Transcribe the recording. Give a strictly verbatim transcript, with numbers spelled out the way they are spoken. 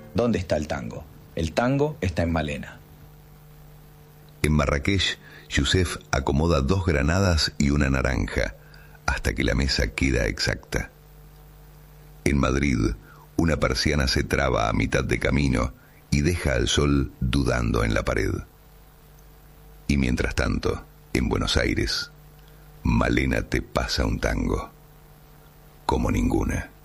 ¿Dónde está el tango? El tango está en Malena. En Marrakech, Yusef acomoda dos granadas y una naranja, hasta que la mesa queda exacta. En Madrid, una persiana se traba a mitad de camino y deja al sol dudando en la pared. Y mientras tanto, en Buenos Aires, Malena te pasa un tango como ninguna.